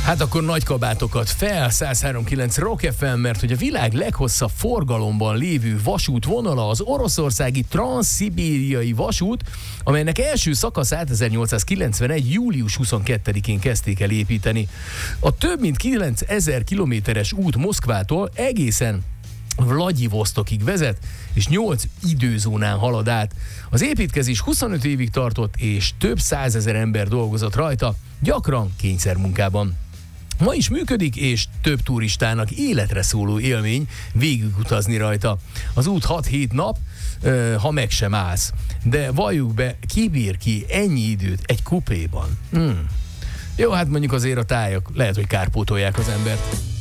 Hát akkor nagy kabátokat fel, 103.9 Rock FM, mert hogy a világ leghosszabb forgalomban lévő vasútvonala az oroszországi transzszibériai vasút, amelynek első szakaszát 1891. július 22-én kezdték el építeni. A több mint 9000 kilométeres út Moszkvától egészen Vladivostokig vezet, és 8 időzónán halad át. Az építkezés 25 évig tartott, és több százezer ember dolgozott rajta, gyakran kényszermunkában. Ma is működik, és több turistának életre szóló élmény végigutazni rajta. Az út 6-7 nap, ha meg sem állsz. De valljuk be, ki bír ki ennyi időt egy kupéban? Jó, hát mondjuk azért a tájak lehet, hogy kárpótolják az embert.